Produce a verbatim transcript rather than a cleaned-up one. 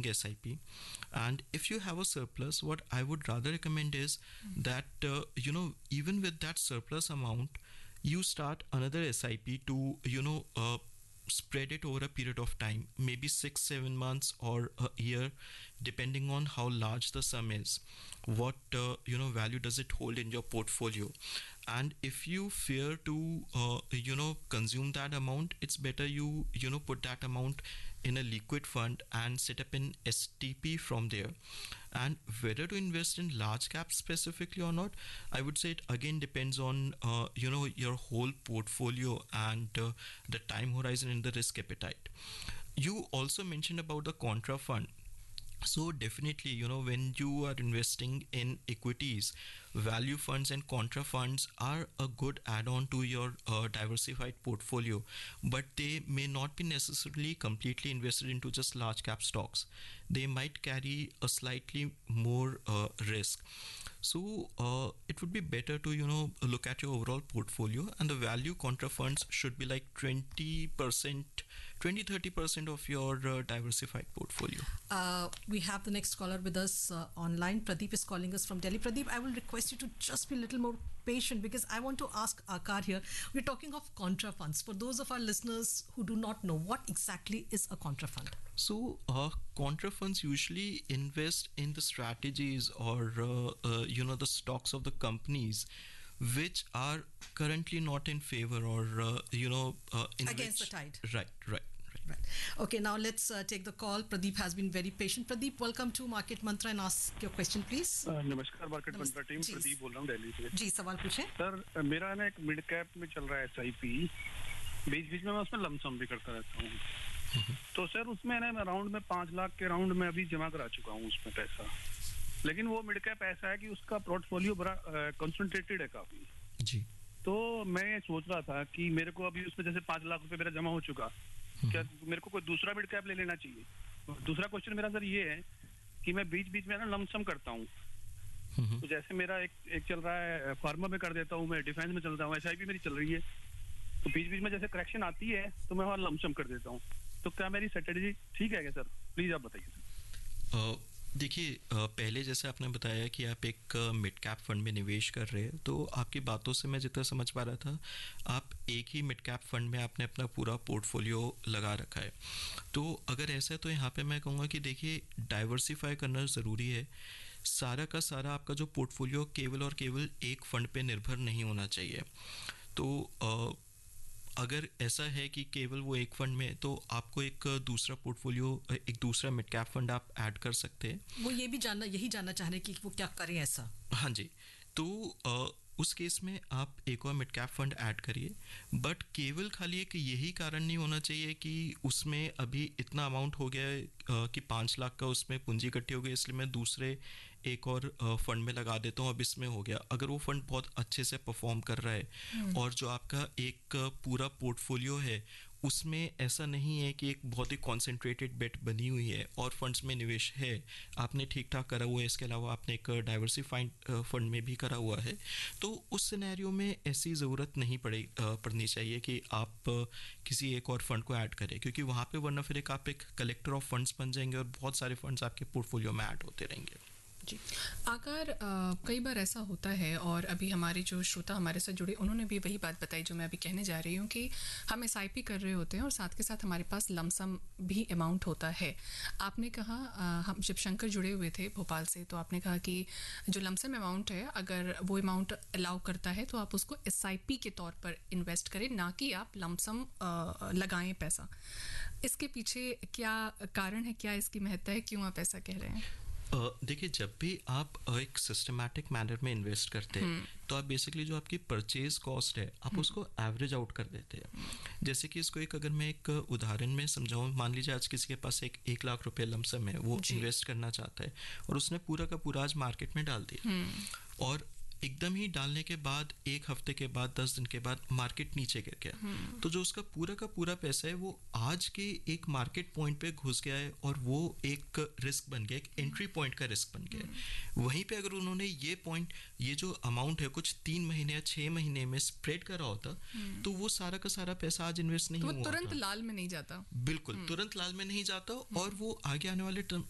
making S I P. And if you have a surplus, what I would rather recommend is mm-hmm. that uh, you know even with that surplus amount, you start another S I P to you know uh, spread it over a period of time, maybe six seven months or a year, depending on how large the sum is, what uh, you know value does it hold in your portfolio. And if you fear to uh, you know consume that amount, it's better you you know put that amount in a liquid fund and set up an S T P from there. And whether to invest in large cap specifically or not, I would say it again depends on uh, you know your whole portfolio and uh, the time horizon and the risk appetite. You also mentioned about the contra fund. So definitely, you know, when you are investing in equities, value funds and contra funds are a good add-on to your uh, diversified portfolio, but they may not be necessarily completely invested into just large cap stocks. They might carry a slightly more uh, risk. So uh, it would be better to, you know, look at your overall portfolio, and the value contra funds should be like twenty percent, twenty to thirty percent of your uh, diversified portfolio. Uh, we have the next caller with us uh, online. Pradeep is calling us from Delhi. Pradeep, I will request you to just be a little more patient because I want to ask Aakar here. We're talking of contra funds. For those of our listeners who do not know, what exactly is a contra fund? So uh, contra funds usually invest in the strategies or uh, uh, you know the stocks of the companies which are currently not in favor or uh, you know uh, in against which, the tide. Right, right. Right. Okay, now let's uh, take the call. Pradeep has been very patient. Pradeep, welcome to Market Mantra and ask your question, please. uh, नमस्कार market मंत्रा team, Pradeep बोल रहा हूँ दिल्ली से. जी, सवाल पूछें. Sir, मेरा ना एक मिड कैप में चल रहा है एसआईपी. बीच बीच में मैं उसमें लमसम भी करता रहता हूँ. तो सर उसमें ना मैं राउंड में पांच लाख के राउंड में अभी जमा करा चुका हूँ उसमें पैसा. लेकिन वो मिड कैप ऐसा है कि उसका पोर्टफोलियो बड़ा कंसंट्रेटेड है काफी. जी. तो मैं सोच रहा था कि मेरे को अभी उसमें जैसे पांच लाख रुपए मेरा जमा हो चुका, क्या मेरे को कोई दूसरा मिड कैप ले लेना चाहिए? दूसरा क्वेश्चन मेरा सर ये है कि मैं बीच बीच में ना लमसम करता हूँ. तो जैसे मेरा एक एक चल रहा है फार्मा में कर देता हूँ, मैं डिफेंस में चलता हूँ, एसआईपी मेरी चल रही है. तो बीच बीच में जैसे करेक्शन आती है तो मैं वहाँ लमसम कर देता हूँ. तो क्या मेरी स्ट्रेटेजी ठीक है क्या सर? प्लीज आप बताइए. देखिए, पहले जैसे आपने बताया कि आप एक मिड कैप फंड में निवेश कर रहे हैं, तो आपकी बातों से मैं जितना समझ पा रहा था, आप एक ही मिड कैप फंड में आपने अपना पूरा पोर्टफोलियो लगा रखा है. तो अगर ऐसा है तो यहाँ पे मैं कहूँगा कि देखिए, डाइवर्सिफाई करना ज़रूरी है. सारा का सारा आपका जो पोर्टफोलियो केवल और केवल एक फंड पे निर्भर नहीं होना चाहिए. तो आ, अगर ऐसा है कि केवल वो एक फंड में, तो आपको एक दूसरा पोर्टफोलियो, एक दूसरा मिड कैप फंड आप ऐड कर सकते हैं. वो ये भी जानना यही जानना चाह रहे हैं कि वो क्या करें ऐसा. हाँ जी. तो आ, उस केस में आप एक और मिड कैप फंड ऐड करिए, बट केवल खाली एक यही कारण नहीं होना चाहिए कि उसमें अभी इतना अमाउंट हो गया है कि पाँच लाख का उसमें पूंजी इकट्ठी हो गई, इसलिए मैं दूसरे एक और फंड में लगा देता हूँ, अब इसमें हो गया. अगर वो फंड बहुत अच्छे से परफॉर्म कर रहा है और जो आपका एक पूरा पोर्टफोलियो है उसमें ऐसा नहीं है कि एक बहुत ही कॉन्सेंट्रेटेड बेट बनी हुई है और फंड्स में निवेश है, आपने ठीक ठाक करा हुआ है, इसके अलावा आपने एक डाइवर्सिफाइड फंड में भी करा हुआ है, तो उस सिनेरियो में ऐसी ज़रूरत नहीं पड़े पड़नी चाहिए कि आप किसी एक और फंड को ऐड करें, क्योंकि वहाँ पे वरना फिर एक आप एक कलेक्टर ऑफ फंड्स बन जाएंगे और बहुत सारे फंड्स आपके पोर्टफोलियो में ऐड होते रहेंगे. जी. आकार कई बार ऐसा होता है, और अभी हमारे जो श्रोता हमारे साथ जुड़े उन्होंने भी वही बात बताई जो मैं अभी कहने जा रही हूँ कि हम एसआईपी कर रहे होते हैं और साथ के साथ हमारे पास लमसम भी अमाउंट होता है. आपने कहा आ, हम जब शंकर जुड़े हुए थे भोपाल से, तो आपने कहा कि जो लमसम अमाउंट है, अगर वो अमाउंट अलाउ करता है तो आप उसको एसआईपी के तौर पर इन्वेस्ट करें, ना कि आप लमसम लगाएं पैसा. इसके पीछे क्या कारण है, क्या इसकी महत्ता है, क्यों आप ऐसा कह रहे हैं? Uh, देखिए, जब भी आप uh, एक सिस्टमैटिक मैनर में इन्वेस्ट करते हैं तो आप बेसिकली जो आपकी परचेज कॉस्ट है आप उसको एवरेज आउट कर देते हैं. जैसे कि इसको एक अगर मैं एक उदाहरण में समझाऊं, मान लीजिए आज किसी के पास एक एक लाख रुपए लमसम है, वो इन्वेस्ट करना चाहता है और उसने पूरा का पूरा आज मार्केट में डाल दिया, और एकदम ही डालने के बाद एक हफ्ते के बाद दस दिन के बाद मार्केट नीचे गिर गया, तो जो उसका पूरा का पूरा पैसा है वो आज के एक मार्केट पॉइंट पे घुस गया है और वो एक रिस्क बन गया, एक एंट्री पॉइंट का रिस्क बन गया है. वहीं पे अगर उन्होंने ये पॉइंट, ये जो अमाउंट है कुछ तीन महीने या छह महीने में स्प्रेड करा होता, तो वो सारा का सारा पैसा आज इन्वेस्ट नहीं तो हुआ, तुरंत लाल में नहीं जाता. बिल्कुल तुरंत लाल में नहीं जाता, और वो आगे आने वाले